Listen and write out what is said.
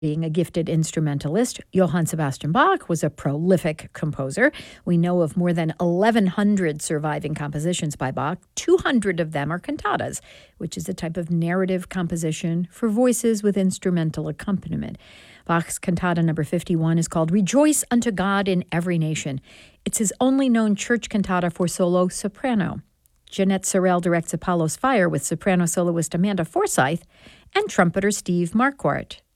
Being a gifted instrumentalist, Johann Sebastian Bach was a prolific composer. We know of more than 1,100 surviving compositions by Bach. 200 of them are cantatas, which is a type of narrative composition for voices with instrumental accompaniment. Bach's cantata number 51 is called Rejoice Unto God in Every Nation. It's his only known church cantata for solo soprano. Jeanette Sorrell directs Apollo's Fire with soprano soloist Amanda Forsyth and trumpeter Steve Marquardt.